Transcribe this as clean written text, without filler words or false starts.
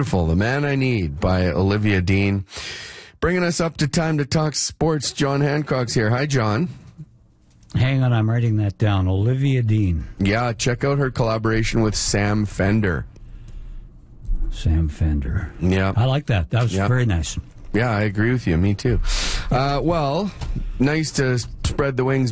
beautiful. The Man I Need by Olivia Dean. Bringing us up to time to talk sports. John Hancock's here. Hi, John. Hang on, I'm writing that down. Olivia Dean. Yeah, check out her collaboration with Sam Fender. Sam Fender. Yeah. I like that. That was very nice. Yeah, I agree with you. Me too. Well, nice to spread the wings